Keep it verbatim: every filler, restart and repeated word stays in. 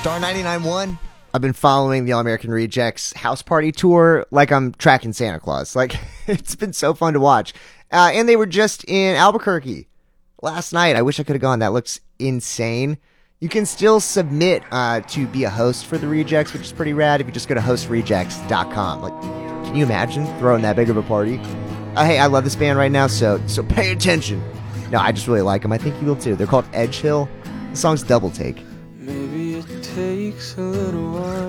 Star ninety-nine point one. I've been following the All American Rejects house party tour like I'm tracking Santa Claus. Like, it's been so fun to watch. Uh, and they were just in Albuquerque last night. I wish I could have gone. That looks insane. You can still submit uh, to be a host for the Rejects, which is pretty rad if you just go to host rejects dot com. Like, can you imagine throwing that big of a party? Uh, hey, I love this band right now, so so pay attention. No, I just really like them. I think you will too. They're called Edge Hill. The song's Double Take. Maybe it takes a little while